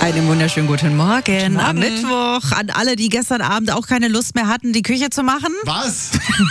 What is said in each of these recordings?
Einen wunderschönen guten Morgen. Am Morgen. Mittwoch an alle, die gestern Abend auch keine Lust mehr hatten, die Küche zu machen. Was?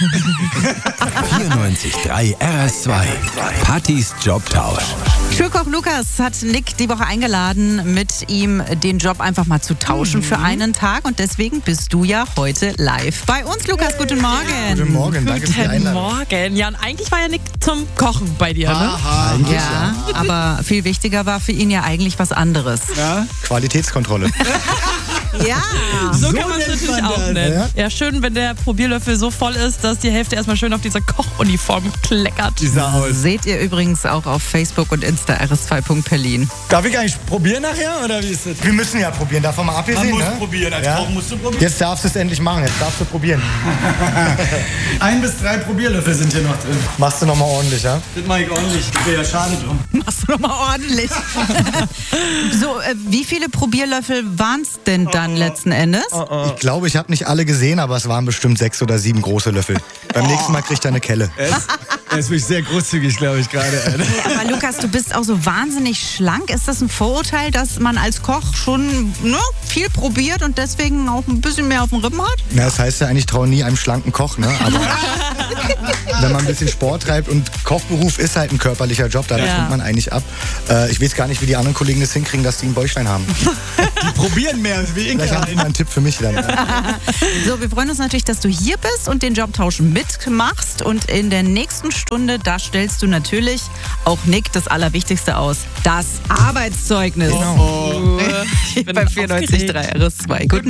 94.3 RS2. Pattys Jobtausch. Schulkoch Lukas hat Nick die Woche eingeladen, mit ihm den Job einfach mal zu tauschen für einen Tag. Und deswegen bist du ja heute live bei uns, Lukas. Guten Morgen. Guten Morgen, danke für die Guten Einladung. Morgen. Ja, und eigentlich war ja Nick zum Kochen bei dir, ne? Aha, Ja, aber viel wichtiger war für ihn ja eigentlich was anderes. Qualitätskontrolle. Ja. So kann man es natürlich auch nennen. Ja, schön, wenn der Probierlöffel so voll ist, dass die Hälfte erstmal schön auf dieser Kochuniform kleckert. Die sah aus. Seht ihr übrigens auch auf Facebook und Insta rs2.berlin. Darf ich eigentlich probieren nachher, oder wie ist das? Wir müssen ja probieren, davon mal abgesehen, Man muss ne? probieren, als Ja. Koch musst du probieren. Jetzt darfst du es endlich machen, jetzt darfst du probieren. 1 bis 3 Probierlöffel sind hier noch drin. Machst du nochmal ordentlich, ja? Das mache ich ordentlich. Das wäre ja schade drum. Machst du nochmal ordentlich. So, wie viele Probierlöffel waren es denn dann letzten Endes? Ich glaube, ich habe nicht alle gesehen, aber es waren bestimmt 6 oder 7 große Löffel. Beim nächsten Mal kriegt er eine Kelle. Er ist wirklich sehr großzügig, glaube ich, gerade. Aber Lukas, du bist auch so wahnsinnig schlank. Ist das ein Vorurteil, dass man als Koch schon viel probiert und deswegen auch ein bisschen mehr auf dem Rippen hat? Na, das heißt ja eigentlich, trau nie einem schlanken Koch, ne? Aber wenn man ein bisschen Sport treibt und Kochberuf ist halt ein körperlicher Job, da nimmt man eigentlich ab. Ich weiß gar nicht, wie die anderen Kollegen das hinkriegen, dass die ein Bäuchlein haben. Die probieren mehr als wie ich. Vielleicht haben die mal einen Tipp für mich dann. So, wir freuen uns natürlich, dass du hier bist und den Jobtausch mitmachst. Und in der nächsten Stunde, da stellst du natürlich auch Nick das Allerwichtigste aus. Das Arbeitszeugnis. Genau. Bei 94.3 RS2. Guten